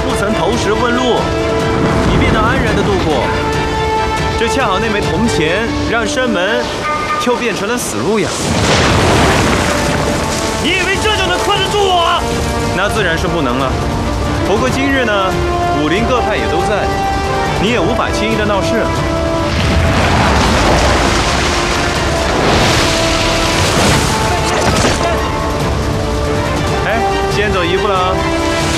不曾投石问路，你便能安然的度过。这恰好那枚铜钱让生门就变成了死路呀！ 你以为这就能困得住我？ 那自然是不能了。不过今日呢，武林各派也都在，你也无法轻易的闹事。